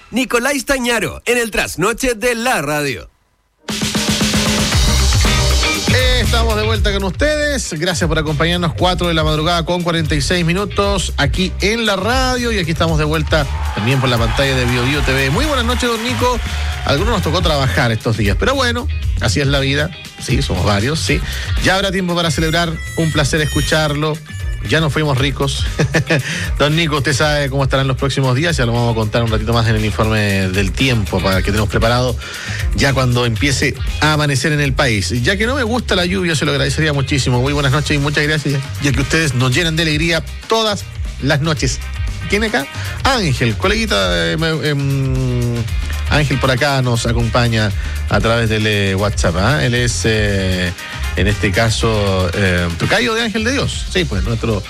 Nicolás Tañaro, en el trasnoche de la radio. Estamos de vuelta con ustedes. Gracias por acompañarnos. 4 de la madrugada con 46 minutos aquí en la radio. Y aquí estamos de vuelta también por la pantalla de BioBio TV. Muy buenas noches, don Nico. A algunos nos tocó trabajar estos días, pero bueno, así es la vida. Sí, somos varios, sí. Ya habrá tiempo para celebrar. Un placer escucharlo. Ya nos fuimos ricos. Don Nico, usted sabe cómo estarán los próximos días. Ya lo vamos a contar un ratito más en el informe del tiempo para que tenemos preparado ya cuando empiece a amanecer en el país. Ya que no me gusta la lluvia, se lo agradecería muchísimo. Muy buenas noches y muchas gracias, ya que ustedes nos llenan de alegría todas las noches. ¿Quién acá? Ángel, coleguita Ángel por acá nos acompaña a través del WhatsApp. Él es, en este caso, tocayo de Ángel de Dios. Sí, pues nuestro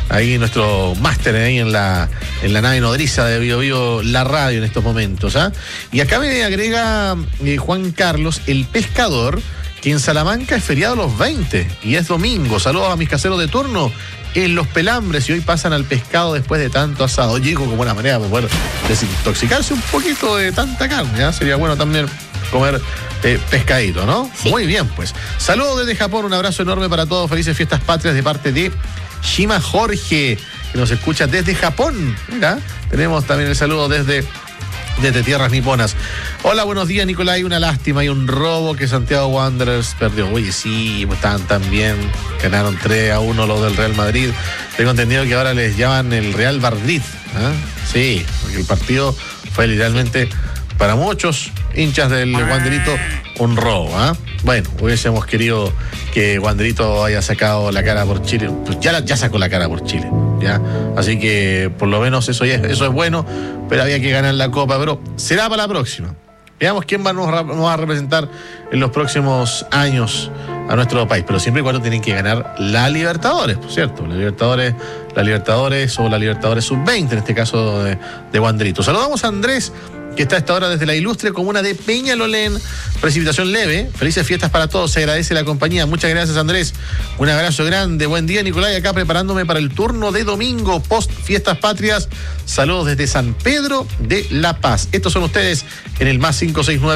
máster ahí en la nave nodriza de BioBio, la radio en estos momentos. Y acá me agrega Juan Carlos, el pescador, que en Salamanca es feriado los 20 y es domingo. Saludos a mis caseros de turno en Los Pelambres, y hoy pasan al pescado después de tanto asado. Llego como una manera para poder desintoxicarse un poquito de tanta carne. Sería bueno también comer pescadito, ¿no? Sí. Muy bien, pues. Saludos desde Japón, un abrazo enorme para todos. Felices fiestas patrias de parte de Shima Jorge, que nos escucha desde Japón. Mira, tenemos también el saludo desde tierras niponas. Hola, buenos días, Nicolás. Una lástima y un robo que Santiago Wanderers perdió. Oye, sí, estaban tan bien. Ganaron 3-1 los del Real Madrid. Tengo entendido que ahora les llaman el Real Madrid. Sí, porque el partido fue literalmente, para muchos hinchas del Wanderito, un robo. Bueno, hubiésemos querido que Wanderito haya sacado la cara por Chile. Pues ya sacó la cara por Chile. ¿Ya? Así que por lo menos eso es bueno, pero había que ganar la Copa, pero será para la próxima. Veamos quién nos va a representar en los próximos años a nuestro país, pero siempre y cuando tienen que ganar la Libertadores, por cierto, la Libertadores o la Libertadores Sub-20, en este caso de Wanderito. Saludamos a Andrés, que está a esta hora desde la ilustre comuna de Peñalolén. Precipitación leve. Felices fiestas para todos. Se agradece la compañía. Muchas gracias, Andrés. Un abrazo grande. Buen día, Nicolás. Acá preparándome para el turno de domingo post Fiestas Patrias. Saludos desde San Pedro de La Paz. Estos son ustedes en el más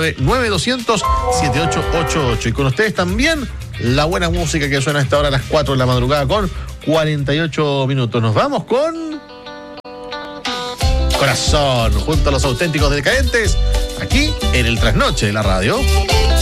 569-9200-7888. Y con ustedes también la buena música que suena a esta hora a las 4 de la madrugada con 48 minutos. Nos vamos con Corazón, junto a los auténticos decadentes, aquí en el Trasnoche de la radio.